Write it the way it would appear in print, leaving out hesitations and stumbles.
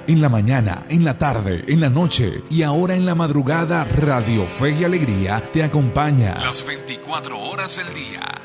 En la mañana, en la tarde, en la noche y ahora en la madrugada, Radio Fe y Alegría te acompaña las 24 horas del día.